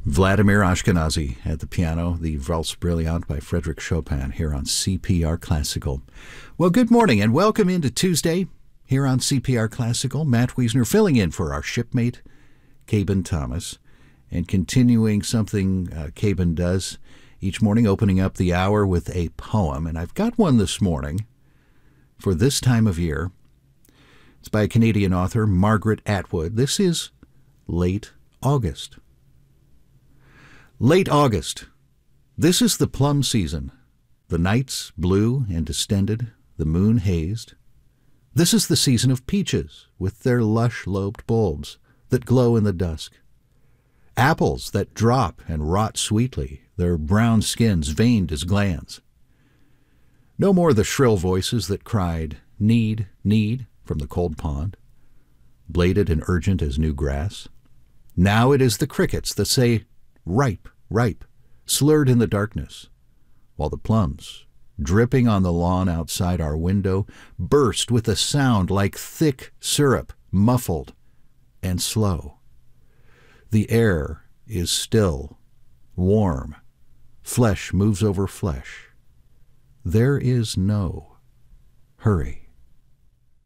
Vladimir Ashkenazy at the piano, the Valse Brillante by Frédéric Chopin here on CPR Classical. Well, good morning and welcome into Tuesday here on CPR Classical. Matt Wiesner filling in for our shipmate, Caben Thomas, and continuing something Caben does each morning, opening up the hour with a poem. And I've got one this morning for this time of year. It's by a Canadian author, Margaret Atwood. This is Late August. Late August. This is the plum season. The nights blue and distended, the moon hazed. This is the season of peaches, with their lush-lobed bulbs that glow in the dusk. Apples that drop and rot sweetly, their brown skins veined as glands. No more the shrill voices that cried, "Need, need," from the cold pond, bladed and urgent as new grass. Now it is the crickets that say, "Ripe, ripe," slurred in the darkness, while the plums, dripping on the lawn outside our window, burst with a sound like thick syrup, muffled and slow. The air is still, warm, flesh moves over flesh. There is no hurry.